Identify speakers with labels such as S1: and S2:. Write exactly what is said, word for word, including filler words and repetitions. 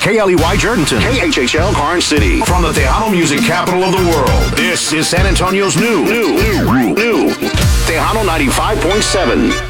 S1: K L E Y Jerdenton. K H H L Karn City. From the Tejano music capital of the world, this is San Antonio's new, new, new, new Tejano ninety-five point seven.